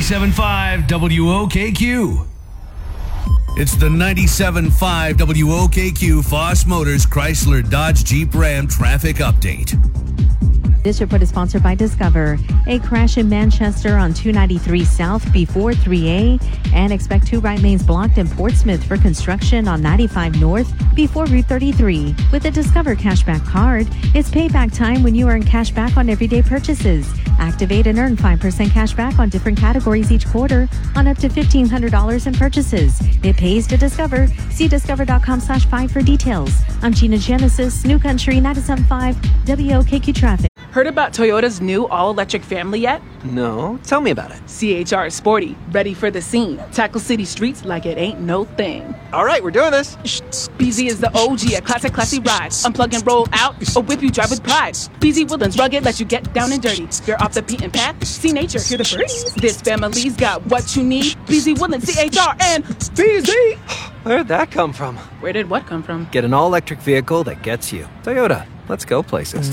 97.5 WOKQ. It's the 97.5 WOKQ Foss Motors Chrysler Dodge Jeep Ram traffic update. This report is sponsored by Discover. A crash in Manchester on 293 South before 3A, and expect 2 right lanes blocked in Portsmouth for construction on 95 North before Route 33. With the Discover Cashback Card, it's payback time when you earn cash back on everyday purchases. Activate and earn 5% cash back on different categories each quarter on up to $1,500 in purchases. It pays to Discover. See discover.com/5 for details. I'm Gina Genesis, New Country 97.5 WOKQ Traffic. Heard about Toyota's new all-electric family yet? No, tell me about it. CHR is sporty, ready for the scene. Tackle city streets like it ain't no thing. All right, we're doing this. BZ is the OG, a classy ride. Unplug and roll out, or whip you drive with pride. BZ Woodlands rugged, let you get down and dirty. You're off the beaten path, see nature, hear the birds. This family's got what you need. BZ Woodlands, CHR, and BZ. Where'd that come from? Where did what come from? Get an all-electric vehicle that gets you. Toyota, let's go places.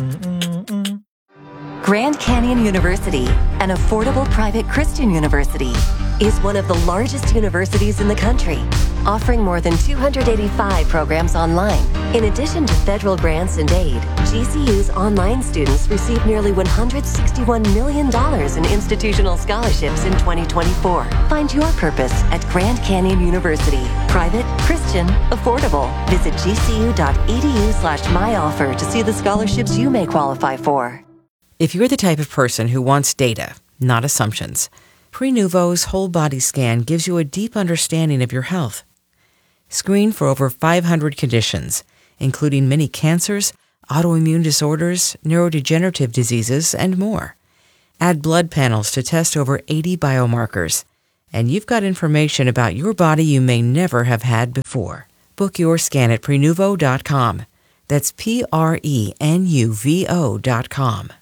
Grand Canyon University, an affordable private Christian university, is one of the largest universities in the country, offering more than 285 programs online. In addition to federal grants and aid, GCU's online students received nearly $161 million in institutional scholarships in 2024. Find your purpose at Grand Canyon University. Private, Christian, affordable. Visit gcu.edu/myoffer to see the scholarships you may qualify for. If you're the type of person who wants data, not assumptions, Prenuvo's whole body scan gives you a deep understanding of your health. Screen for over 500 conditions, including many cancers, autoimmune disorders, neurodegenerative diseases, and more. Add blood panels to test over 80 biomarkers, and you've got information about your body you may never have had before. Book your scan at Prenuvo.com. That's Prenuvo.com.